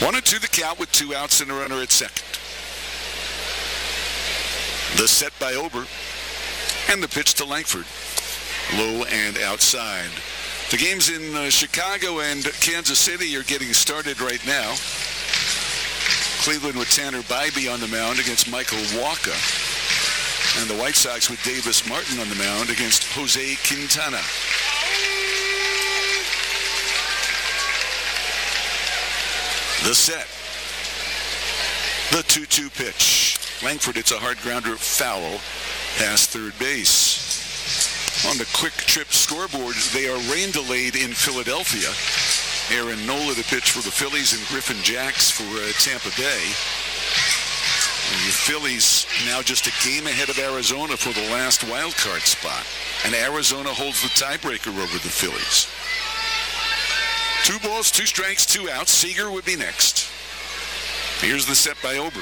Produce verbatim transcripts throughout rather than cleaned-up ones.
One and two the count with two outs and a runner at second. The set by Ober. And the pitch to Langford. Low and outside. The games in uh, Chicago and Kansas City are getting started right now. Cleveland with Tanner Bybee on the mound against Michael Wacha. And the White Sox with Davis Martin on the mound against Jose Quintana. The set. The two two pitch. Langford, it's a hard grounder, foul past third base. On the Quick Trip scoreboard, they are rain delayed in Philadelphia. Aaron Nola to pitch for the Phillies and Griffin Jacks for uh, Tampa Bay. And the Phillies now just a game ahead of Arizona for the last wild card spot. And Arizona holds the tiebreaker over the Phillies. Two balls, two strikes, two outs. Seager would be next. Here's the set by Ober.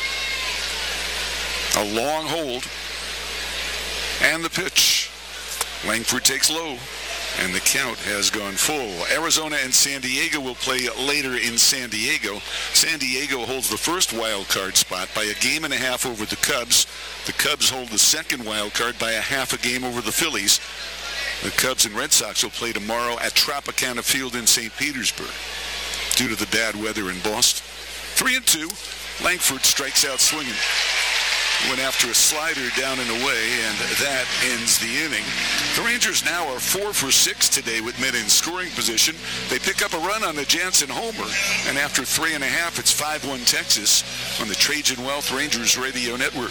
A long hold. And the pitch. Langford takes low. And the count has gone full. Arizona and San Diego will play later in San Diego. San Diego holds the first wild card spot by a game and a half over the Cubs. The Cubs hold the second wild card by a half a game over the Phillies. The Cubs and Red Sox will play tomorrow at Tropicana Field in Saint Petersburg due to the bad weather in Boston. Three and two. Langford strikes out swinging. Went after a slider down and away, and that ends the inning. The Rangers now are four for six today with men in scoring position. They pick up a run on the Jansen homer, and after three and a half, it's five one Texas on the Trajan Wealth Rangers Radio Network.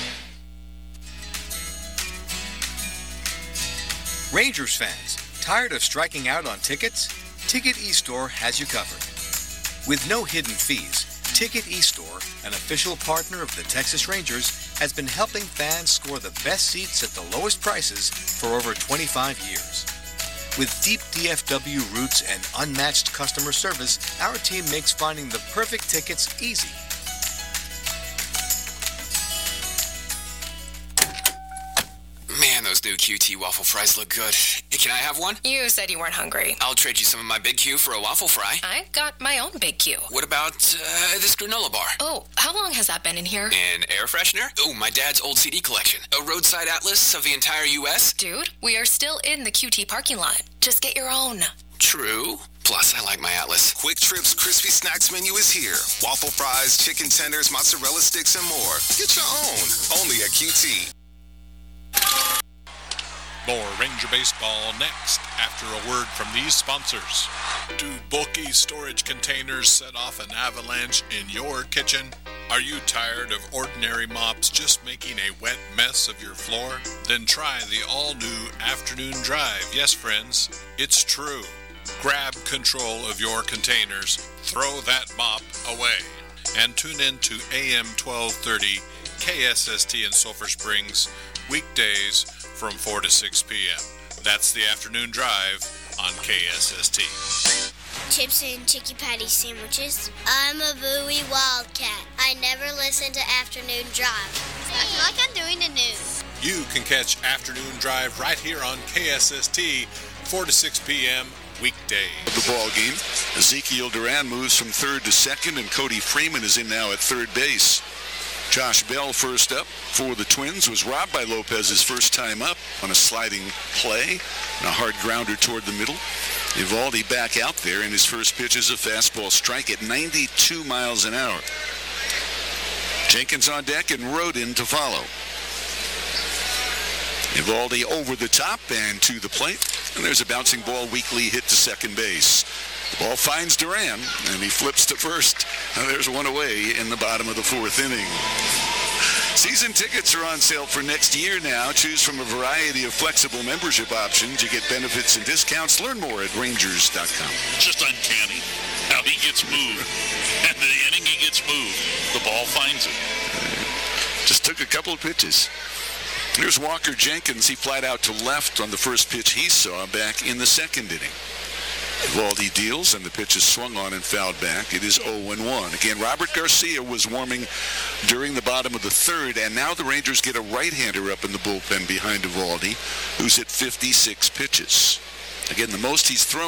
Rangers fans, tired of striking out on tickets? Ticket eStore has you covered. With no hidden fees, Ticket eStore, an official partner of the Texas Rangers, has been helping fans score the best seats at the lowest prices for over twenty-five years. With deep D F W roots and unmatched customer service, our team makes finding the perfect tickets easy. Man, those new Q T waffle fries look good. Can I have one? You said you weren't hungry. I'll trade you some of my Big Q for a waffle fry. I got my own Big Q. What about uh, this granola bar? Oh, how long has that been in here? An air freshener? Oh, my dad's old C D collection. A roadside atlas of the entire U S? Dude, we are still in the Q T parking lot. Just get your own. True. Plus, I like my Atlas. Quick Trip's Crispy Snacks menu is here. Waffle fries, chicken tenders, mozzarella sticks, and more. Get your own. Only at Q T. More Ranger Baseball next after a word from these sponsors. Do bulky storage containers set off an avalanche in your kitchen? Are you tired of ordinary mops just making a wet mess of your floor? Then try the all-new Afternoon Drive. Yes, friends, it's true. Grab control of your containers, throw that mop away, and tune in to A M twelve thirty K S S T in Sulphur Springs, weekdays from four to six p.m. That's the Afternoon Drive on K S S T. Chips and Chicky Patty sandwiches. I'm a Bowie Wildcat. I never listen to Afternoon Drive. I feel like I'm doing the news. You can catch Afternoon Drive right here on K S S T, four to six p.m. weekdays. The ball game. Ezekiel Duran moves from third to second, and Cody Freeman is in now at third base. Josh Bell first up for the Twins was robbed by Lopez his first time up on a sliding play and a hard grounder toward the middle. Evaldi back out there, and his first pitch is a fastball strike at ninety-two miles an hour. Jenkins on deck and Rodin to follow. Evaldi over the top and to the plate, and there's a bouncing ball weakly hit to second base. The ball finds Duran, and he flips to first. And there's one away in the bottom of the fourth inning. Season tickets are on sale for next year now. Choose from a variety of flexible membership options. You get benefits and discounts. Learn more at rangers dot com. Just uncanny how he gets moved. And the inning he gets moved, the ball finds it. Just took a couple of pitches. Here's Walker Jenkins. He flied out to left on the first pitch he saw back in the second inning. Evaldi deals, and the pitch is swung on and fouled back. It is oh and one. Again, Robert Garcia was warming during the bottom of the third, and now the Rangers get a right-hander up in the bullpen behind Evaldi, who's hit fifty-six pitches. Again, the most he's thrown